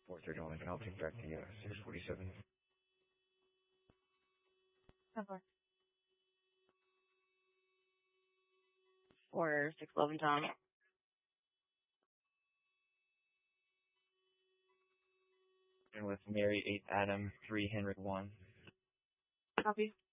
431, and I'll take back the 647. Cover. Order 611 Tom. And with Mary 8 Adam 3 Henry 1. Copy.